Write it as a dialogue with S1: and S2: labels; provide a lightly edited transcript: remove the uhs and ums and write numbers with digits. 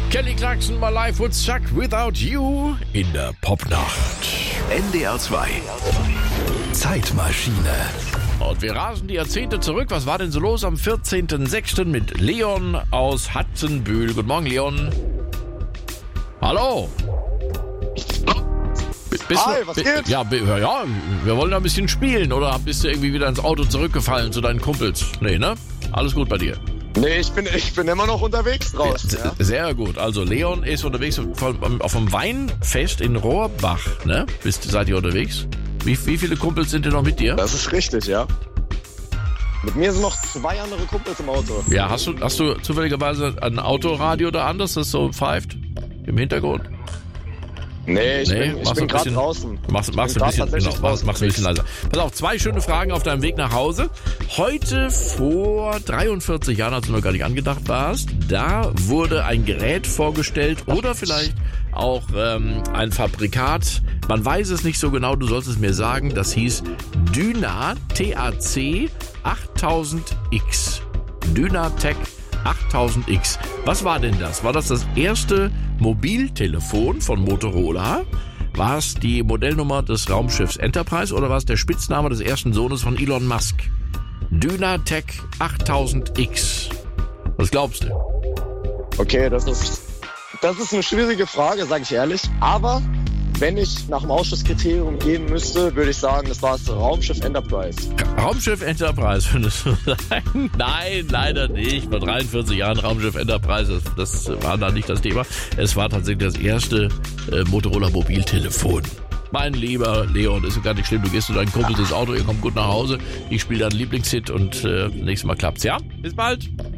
S1: Kelly Clarkson, My Life Would Suck Without You in der Popnacht.
S2: NDR 2 Zeitmaschine.
S1: Und wir rasen die Jahrzehnte zurück. Was war denn so los am 14.06. mit Leon aus Hatzenbühl? Guten Morgen, Leon. Hallo.
S3: Hi, was geht?
S1: Ja, wir wollen da ein bisschen spielen. Oder bist du irgendwie wieder ins Auto zurückgefallen zu deinen Kumpels? Nee, ne? Alles gut bei dir?
S3: Nee, ich bin immer noch unterwegs draußen. Ja.
S1: Sehr gut. Also Leon ist unterwegs auf dem Weinfest in Rohrbach, ne? Seid ihr unterwegs? Wie viele Kumpels sind denn noch mit dir?
S3: Das ist richtig, ja. Mit mir sind noch 2 andere Kumpels im Auto.
S1: Ja, hast du zufälligerweise ein Autoradio da an, dass das so pfeift im Hintergrund?
S3: Nee, ich bin gerade draußen.
S1: Machst ein bisschen leiser. Pass auf, 2 schöne Fragen auf deinem Weg nach Hause. Heute vor 43 Jahren, als du noch gar nicht angedacht warst, da wurde ein Gerät vorgestellt oder vielleicht auch ein Fabrikat. Man weiß es nicht so genau, du sollst es mir sagen. Das hieß Dyna TAC 8000X. Dynatec 8000X. Was war denn das? War das erste Mobiltelefon von Motorola? War es die Modellnummer des Raumschiffs Enterprise oder war es der Spitzname des ersten Sohnes von Elon Musk? Dynatec 8000X. Was glaubst du?
S3: Okay, das ist eine schwierige Frage, sage ich ehrlich. Aber wenn ich nach dem Ausschlusskriterium gehen müsste, würde ich sagen, das war das Raumschiff Enterprise.
S1: Raumschiff Enterprise, würdest du sagen? Nein, leider nicht. Vor 43 Jahren Raumschiff Enterprise, das war da nicht das Thema. Es war tatsächlich das erste Motorola Mobiltelefon. Mein lieber Leon, ist gar nicht schlimm. Du gehst zu deinen Kumpels ins Auto, ihr kommt gut nach Hause. Ich spiele deinen Lieblingshit und nächstes Mal klappt's, ja? Bis bald.